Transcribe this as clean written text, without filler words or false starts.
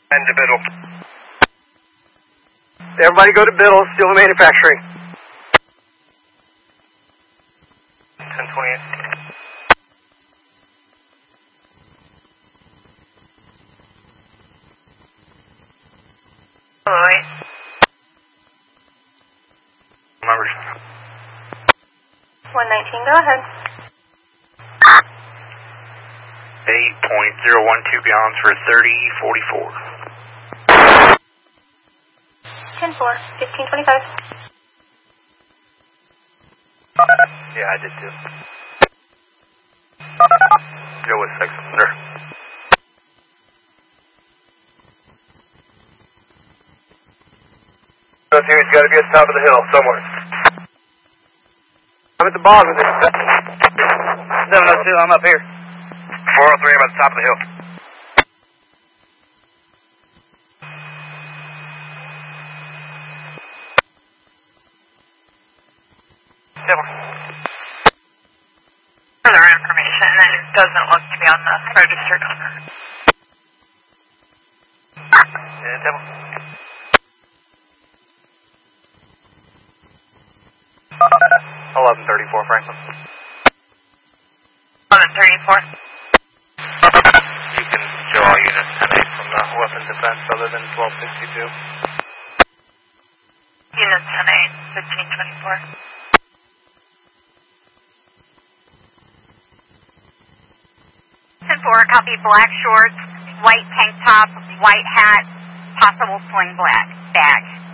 And to Biddle. Everybody go to Biddle, Steel Manufacturing. 1028. Hello, 119, go ahead. 8.012 gallons for 3044. 10-4, 1525. Yeah, I did too. Go with 600. He's got to be at the top of the hill somewhere. I'm at the bottom of this. 702, I'm up here. 403, I'm at the top of the hill. Further information, and it doesn't look to be on the registered owner. Yeah, Devil. 1134, Franklin. 1134. You can show all units 10-8 from the weapon defense other than 1262. Unit 10-8, 1524. 10-4, copy, black shorts, white tank top, white hat, possible sling bag.